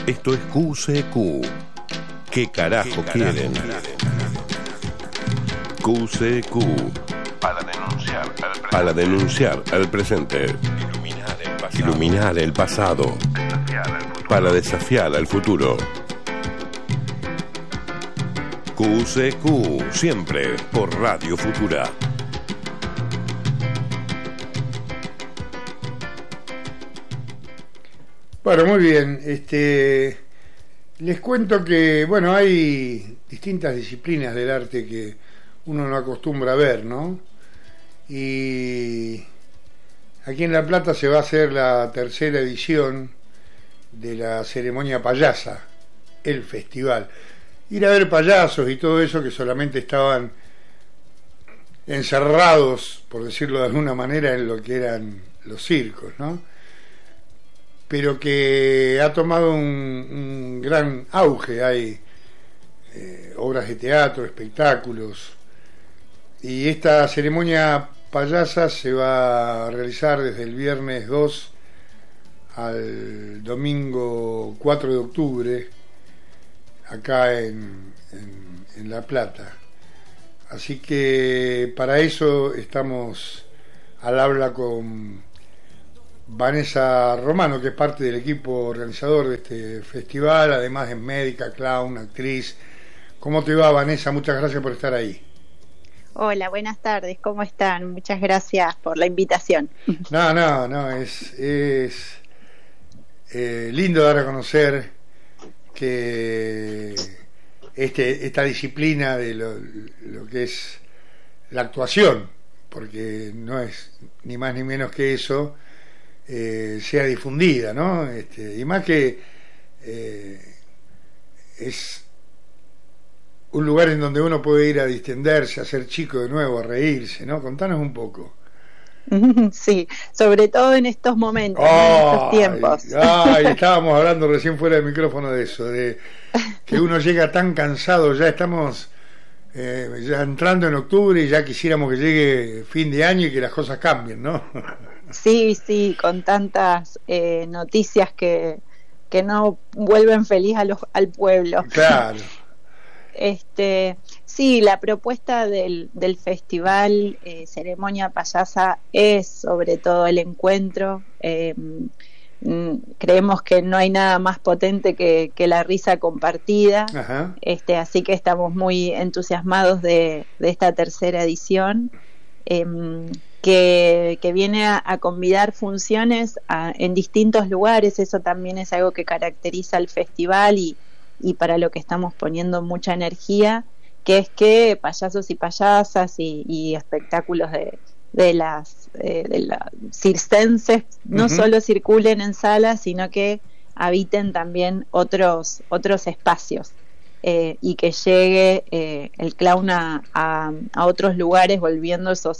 Esto es QCQ. ¿Qué carajo quieren? QCQ. Para denunciar al presente. Iluminar el pasado. Para desafiar al futuro. QCQ, siempre por Radio Futura. Bueno, muy bien. Les cuento que, bueno, hay distintas disciplinas del arte que uno no acostumbra a ver, ¿no? Y aquí en La Plata se va a hacer la tercera edición de la ceremonia payasa, el festival. Ir a ver payasos y todo eso que solamente estaban encerrados, por decirlo de alguna manera, en lo que eran los circos, ¿no? Pero que ha tomado un gran auge. Hay obras de teatro, espectáculos, y esta ceremonia payasa se va a realizar desde el viernes 2 al domingo 4 de octubre acá en La Plata. Así que para eso estamos al habla con Vanessa Romano, que es parte del equipo organizador de este festival, además es médica, clown, actriz. ¿Cómo te va, Vanessa? Muchas gracias por estar ahí. Hola, buenas tardes, ¿cómo están? Muchas gracias por la invitación. No, es lindo dar a conocer que esta disciplina de lo que es la actuación, porque no es ni más ni menos que eso, sea difundida, ¿no? Y más que es un lugar en donde uno puede ir a distenderse, a ser chico de nuevo, a reírse, ¿no? Contanos un poco. Sí, sobre todo en estos momentos, en estos tiempos. Estábamos hablando recién fuera del micrófono de eso, de que uno llega tan cansado, ya estamos ya entrando en octubre y ya quisiéramos que llegue fin de año y que las cosas cambien, ¿no? Sí, con tantas noticias que no vuelven feliz al pueblo. Claro. Sí, la propuesta del festival Ceremonia Payasa es sobre todo el encuentro. Creemos que no hay nada más potente que la risa compartida. Ajá. Así que estamos muy entusiasmados de esta tercera edición. Que viene a convidar funciones en distintos lugares. Eso también es algo que caracteriza al festival y para lo que estamos poniendo mucha energía, que es que payasos y payasas y espectáculos de las circenses no solo circulen en salas, sino que habiten también otros espacios, y que llegue el clown a otros lugares, volviendo esos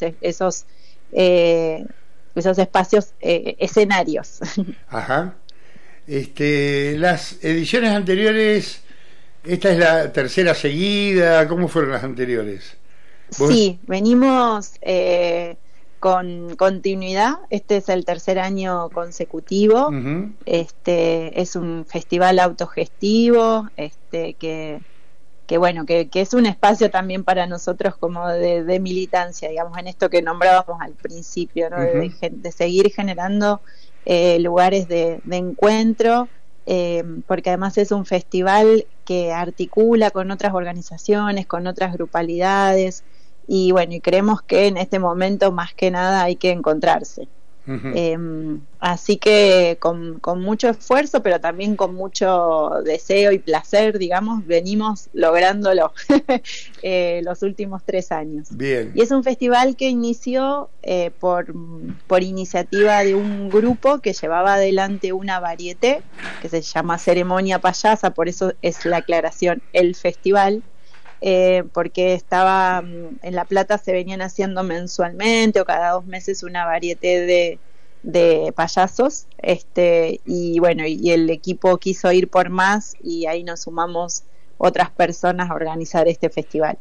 espacios escenarios. Ajá. Las ediciones anteriores, esta es la tercera seguida. ¿Cómo fueron las anteriores? Sí, venimos con continuidad. Este es el tercer año consecutivo. Uh-huh. Es un festival autogestivo, que bueno, que es un espacio también para nosotros como de militancia, digamos, en esto que nombrábamos al principio, ¿no? Uh-huh. de seguir generando lugares de encuentro, porque además es un festival que articula con otras organizaciones, con otras grupalidades, y bueno, y creemos que en este momento más que nada hay que encontrarse. Uh-huh. Así que con mucho esfuerzo, pero también con mucho deseo y placer, digamos, venimos lográndolo los últimos 3 años. Bien. Y es un festival que inició por iniciativa de un grupo que llevaba adelante una varieté que se llama Ceremonia Payasa, por eso es la aclaración, el festival. Porque estaba en La Plata, se venían haciendo mensualmente o cada 2 meses una varieté de payasos, y bueno, y el equipo quiso ir por más y ahí nos sumamos otras personas a organizar este festival.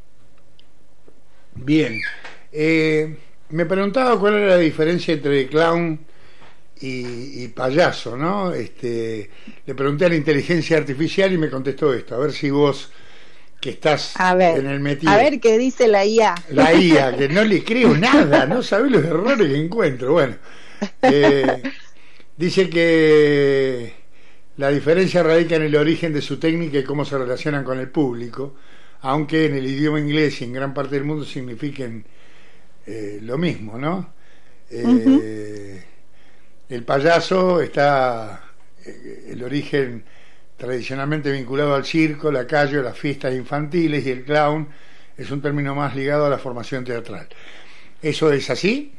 Bien. Me preguntaba cuál era la diferencia entre clown y payaso, ¿no? Le pregunté a la inteligencia artificial y me contestó esto. A ver si vos, que estás en el metido. A ver qué dice la IA. La IA, que no le creo nada, no sabés los errores que encuentro. Bueno, dice que la diferencia radica en el origen de su técnica y cómo se relacionan con el público, aunque en el idioma inglés y en gran parte del mundo signifiquen lo mismo, ¿no? El payaso está, el origen tradicionalmente vinculado al circo, la calle, las fiestas infantiles, y el clown es un término más ligado a la formación teatral. ¿Eso es así?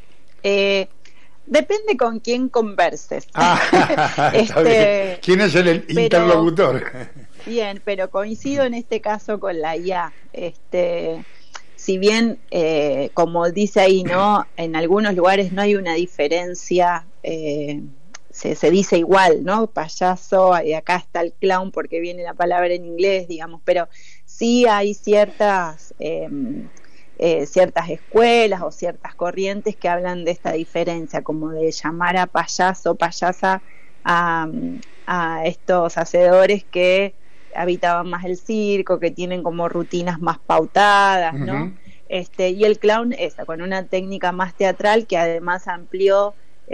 Depende con quién converses. Está bien. ¿Quién es el interlocutor? Bien, pero coincido en este caso con la IA. Si bien, como dice ahí, ¿no? En algunos lugares no hay una diferencia, se dice igual, ¿no? Payaso, y acá está el clown porque viene la palabra en inglés, digamos, pero sí hay ciertas escuelas o ciertas corrientes que hablan de esta diferencia, como de llamar a payaso, payasa a estos hacedores que habitaban más el circo, que tienen como rutinas más pautadas, ¿no? Y el clown con una técnica más teatral que además amplió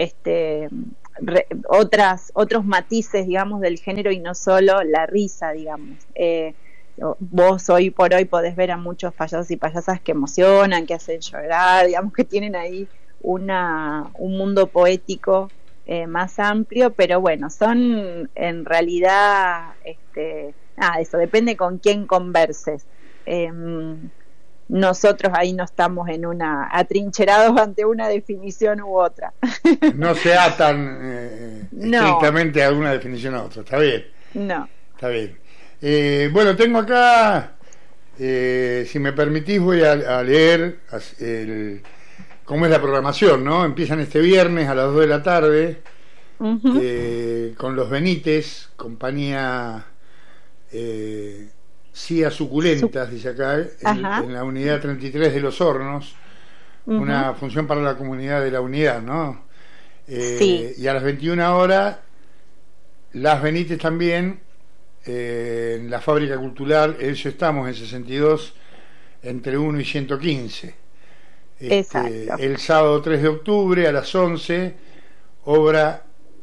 otros matices, digamos, del género y no solo la risa, digamos. Vos hoy por hoy podés ver a muchos payasos y payasas que emocionan, que hacen llorar, digamos, que tienen ahí un mundo poético más amplio, pero bueno, son en realidad eso depende con quién converses. Nosotros ahí no estamos atrincherados ante una definición u otra. No se atan estrictamente a una definición a otra, está bien. No. Está bien. Bueno, tengo acá, si me permitís, voy a leer cómo es la programación, ¿no? Empiezan este viernes a las 2 de la tarde, con Los Benítez, compañía CIA Suculentas, dice acá, en la unidad 33 de Los Hornos, una función para la comunidad de la unidad, ¿no? Sí. Y a las 21 horas, Las Benítez también, en la Fábrica Cultural, eso estamos en 62, entre 1 y 115. Exacto. El sábado 3 de octubre a las 11, obra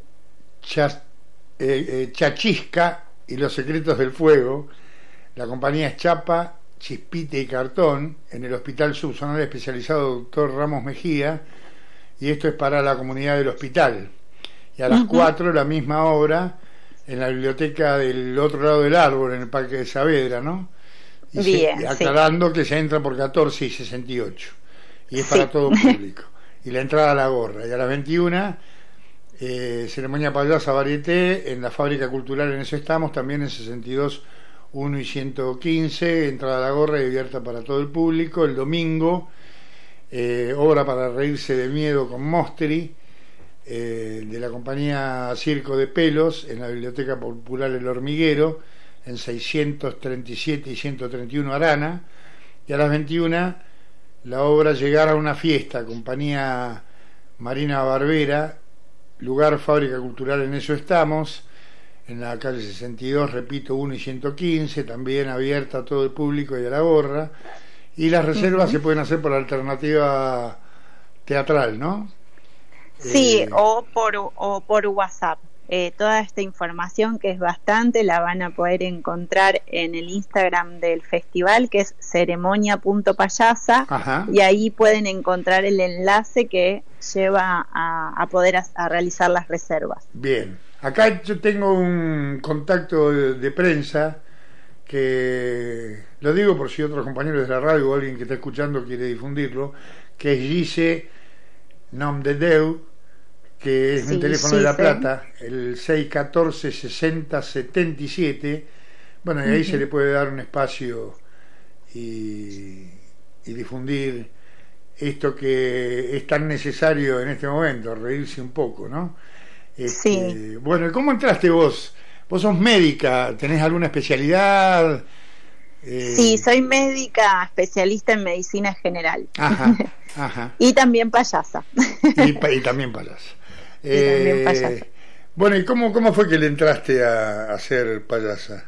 Chachisca y los secretos del fuego. La compañía es Chapa, Chispite y Cartón, en el Hospital Subzonal Especializado Dr. Ramos Mejía, y esto es para la comunidad del hospital. Y a las 4 la misma obra en la biblioteca del otro lado del árbol, en el Parque de Saavedra, ¿no? Y bien, aclarando que se entra por 14 y 68, y es para todo público. Y la entrada a la gorra. Y a las 21, ceremonia payasa varieté en la Fábrica Cultural, en eso estamos, también en 62, 1 y 115, entrada a la gorra y abierta para todo el público. El domingo, obra para reírse de miedo con Mosteri, de la compañía Circo de Pelos, en la Biblioteca Popular El Hormiguero, en 637 y 131 Arana. Y a las 21, la obra Llegar a una fiesta, compañía Marina Barbera, lugar Fábrica Cultural, en eso estamos, en la calle 62, repito, 1 y 115, también abierta a todo el público y a la gorra. Y las reservas se pueden hacer por alternativa teatral, ¿no? Sí, o por WhatsApp. Toda esta información, que es bastante, la van a poder encontrar en el Instagram del festival, que es ceremonia.payasa, y ahí pueden encontrar el enlace que lleva a poder realizar las reservas. Bien, acá yo tengo un contacto de prensa, que lo digo por si otros compañeros de la radio o alguien que está escuchando quiere difundirlo, que es Gise Nomdedeu, que es mi teléfono de La Plata, el 614-6077. Bueno, y ahí se le puede dar un espacio y difundir esto que es tan necesario en este momento, reírse un poco, ¿no? Sí. Bueno, ¿y cómo entraste vos? ¿Vos sos médica? ¿Tenés alguna especialidad? Sí, soy médica especialista en medicina general. Ajá. Y también payasa. Y también payasa. Y también payasa. Bueno, ¿y cómo fue que le entraste a ser payasa?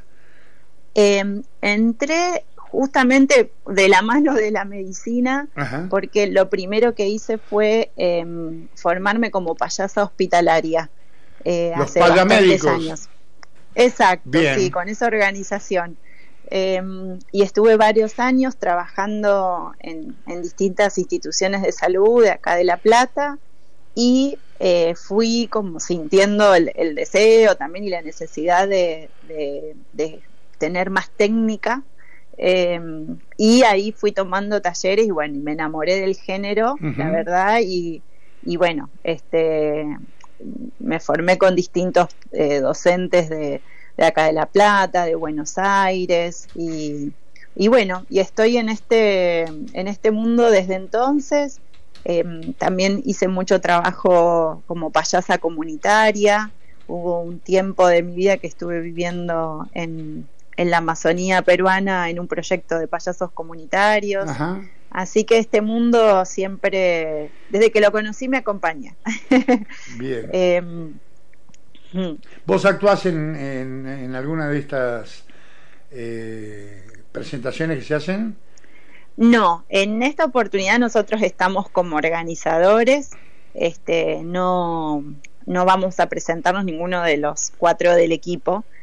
Entré justamente de la mano de la medicina, Ajá. porque lo primero que hice fue formarme como payasa hospitalaria Los hace bastantes payamédicos. años. Exacto, Bien. sí, con esa organización. Y estuve varios años trabajando en distintas instituciones de salud de acá de La Plata, y fui como sintiendo el deseo también y la necesidad de tener más técnica, y ahí fui tomando talleres y bueno, me enamoré del género, Uh-huh. la verdad, y bueno, me formé con distintos docentes de acá de La Plata, de Buenos Aires, y bueno, y estoy en este mundo desde entonces. También hice mucho trabajo como payasa comunitaria. Hubo un tiempo de mi vida que estuve viviendo en la Amazonía peruana en un proyecto de payasos comunitarios. Ajá. Así que este mundo siempre, desde que lo conocí, me acompaña. Bien. ¿Vos actuás en alguna de estas presentaciones que se hacen? No, en esta oportunidad nosotros estamos como organizadores, no vamos a presentarnos ninguno de los 4 del equipo,